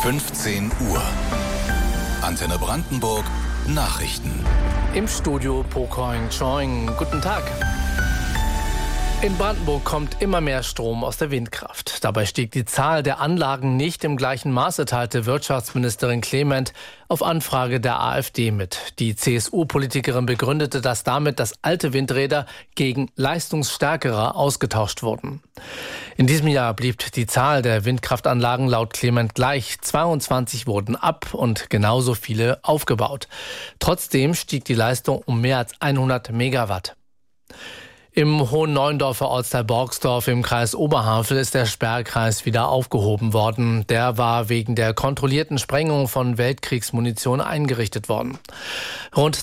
15 Uhr. Antenne Brandenburg Nachrichten. Im Studio Pocoing Choing. Guten Tag. In Brandenburg kommt immer mehr Strom aus der Windkraft. Dabei stieg die Zahl der Anlagen nicht im gleichen Maße, teilte Wirtschaftsministerin Clement auf Anfrage der AfD mit. Die CSU-Politikerin begründete das damit, dass alte Windräder gegen leistungsstärkere ausgetauscht wurden. In diesem Jahr blieb die Zahl der Windkraftanlagen laut Clement gleich. 22 wurden ab und genauso viele aufgebaut. Trotzdem stieg die Leistung um mehr als 100 Megawatt. Im Hohen-Neuendorfer Ortsteil Borgsdorf im Kreis Oberhavel ist der Sperrkreis wieder aufgehoben worden. Der war wegen der kontrollierten Sprengung von Weltkriegsmunition eingerichtet worden. Rund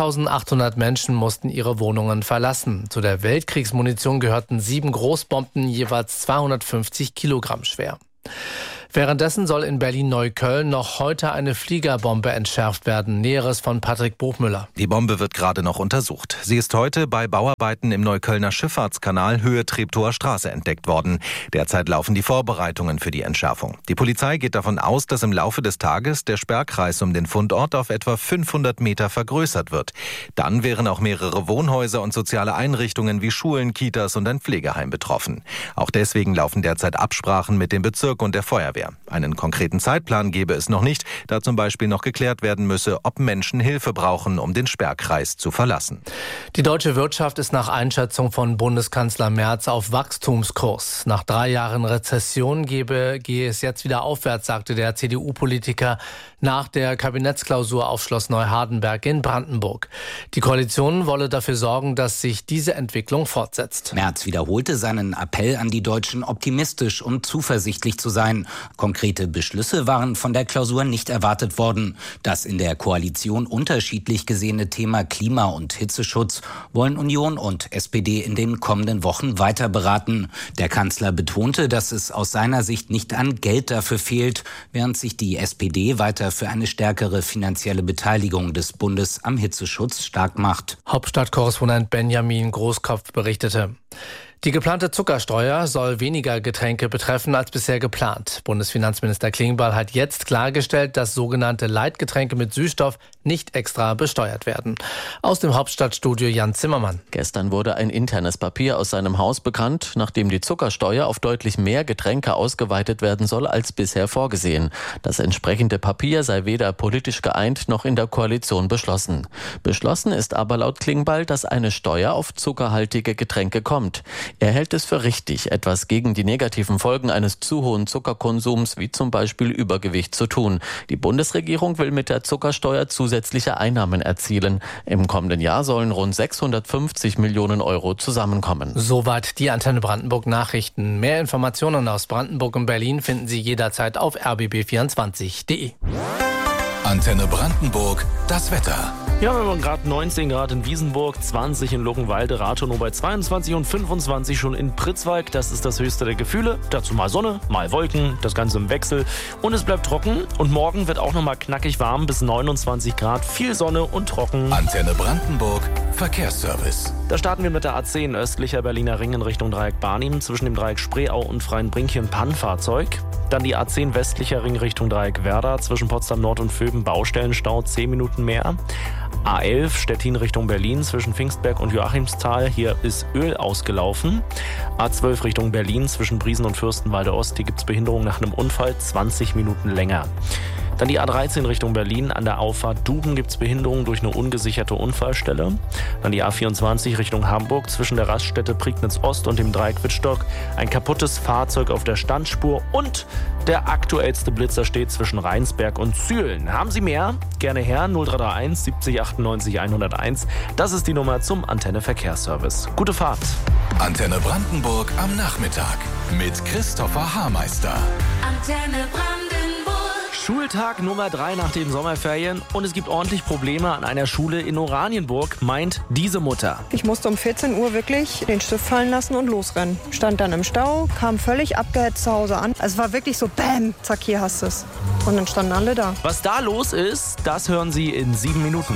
2800 Menschen mussten ihre Wohnungen verlassen. Zu der Weltkriegsmunition gehörten 7 Großbomben, jeweils 250 Kilogramm schwer. Währenddessen soll in Berlin-Neukölln noch heute eine Fliegerbombe entschärft werden. Näheres von Patrick Buchmüller. Die Bombe wird gerade noch untersucht. Sie ist heute bei Bauarbeiten im Neuköllner Schifffahrtskanal Höhe Treptower Straße entdeckt worden. Derzeit laufen die Vorbereitungen für die Entschärfung. Die Polizei geht davon aus, dass im Laufe des Tages der Sperrkreis um den Fundort auf etwa 500 Meter vergrößert wird. Dann wären auch mehrere Wohnhäuser und soziale Einrichtungen wie Schulen, Kitas und ein Pflegeheim betroffen. Auch deswegen laufen derzeit Absprachen mit dem Bezirk und der Feuerwehr. Einen konkreten Zeitplan gebe es noch nicht, da zum Beispiel noch geklärt werden müsse, ob Menschen Hilfe brauchen, um den Sperrkreis zu verlassen. Die deutsche Wirtschaft ist nach Einschätzung von Bundeskanzler Merz auf Wachstumskurs. Nach 3 Jahren Rezession gehe es jetzt wieder aufwärts, sagte der CDU-Politiker nach der Kabinettsklausur auf Schloss Neuhardenberg in Brandenburg. Die Koalition wolle dafür sorgen, dass sich diese Entwicklung fortsetzt. Merz wiederholte seinen Appell an die Deutschen, optimistisch und zuversichtlich zu sein. Konkrete Beschlüsse waren von der Klausur nicht erwartet worden. Das in der Koalition unterschiedlich gesehene Thema Klima- und Hitzeschutz wollen Union und SPD in den kommenden Wochen weiter beraten. Der Kanzler betonte, dass es aus seiner Sicht nicht an Geld dafür fehlt, während sich die SPD weiter für eine stärkere finanzielle Beteiligung des Bundes am Hitzeschutz stark macht. Hauptstadtkorrespondent Benjamin Großkopf berichtete. Die geplante Zuckersteuer soll weniger Getränke betreffen als bisher geplant. Bundesfinanzminister Klingbeil hat jetzt klargestellt, dass sogenannte Leitgetränke mit Süßstoff nicht extra besteuert werden. Aus dem Hauptstadtstudio Jan Zimmermann. Gestern wurde ein internes Papier aus seinem Haus bekannt, nachdem die Zuckersteuer auf deutlich mehr Getränke ausgeweitet werden soll als bisher vorgesehen. Das entsprechende Papier sei weder politisch geeint noch in der Koalition beschlossen. Beschlossen ist aber laut Klingbeil, dass eine Steuer auf zuckerhaltige Getränke kommt. Er hält es für richtig, etwas gegen die negativen Folgen eines zu hohen Zuckerkonsums, wie zum Beispiel Übergewicht, zu tun. Die Bundesregierung will mit der Zuckersteuer zusätzliche Einnahmen erzielen. Im kommenden Jahr sollen rund 650 Millionen Euro zusammenkommen. Soweit die Antenne Brandenburg Nachrichten. Mehr Informationen aus Brandenburg und Berlin finden Sie jederzeit auf rbb24.de. Antenne Brandenburg, das Wetter. Ja, wir haben gerade 19 Grad in Wiesenburg, 20 in Luckenwalde, Rathenow bei 22 und 25 schon in Pritzwalk. Das ist das höchste der Gefühle. Dazu mal Sonne, mal Wolken, das Ganze im Wechsel. Und es bleibt trocken. Und morgen wird auch nochmal knackig warm bis 29 Grad. Viel Sonne und trocken. Antenne Brandenburg, Verkehrsservice. Da starten wir mit der A10 östlicher Berliner Ring in Richtung Dreieck Barnim. Zwischen dem Dreieck Spreeau und Freienbrink hier ein Pannenfahrzeug. Dann die A10 westlicher Ring Richtung Dreieck Werder. Zwischen Potsdam Nord und Vöben Baustellenstau, 10 Minuten mehr. A11 Stettin Richtung Berlin zwischen Pfingstberg und Joachimsthal. Hier ist Öl ausgelaufen. A12 Richtung Berlin zwischen Briesen und Fürstenwalde Ost. Hier gibt es Behinderung nach einem Unfall, 20 Minuten länger. Dann die A13 Richtung Berlin. An der Auffahrt Duben gibt es Behinderung durch eine ungesicherte Unfallstelle. Dann die A24 Richtung Hamburg. Zwischen der Raststätte Prignitz Ost und dem Dreieck Wittstock ein kaputtes Fahrzeug auf der Standspur. Und der aktuellste Blitzer steht zwischen Rheinsberg und Zühlen. Haben Sie mehr? Gerne her. 0331 70 98 101. Das ist die Nummer zum Antenne Verkehrsservice. Gute Fahrt. Antenne Brandenburg am Nachmittag mit Christopher Haarmeister. Antenne Brandenburg. Schultag Nummer 3 nach den Sommerferien und es gibt ordentlich Probleme an einer Schule in Oranienburg, meint diese Mutter. Ich musste um 14 Uhr wirklich den Stift fallen lassen und losrennen. Stand dann im Stau, kam völlig abgehetzt zu Hause an. Es war wirklich so, bäm, zack, hier hast du es. Und dann standen alle da. Was da los ist, das hören Sie in 7 Minuten.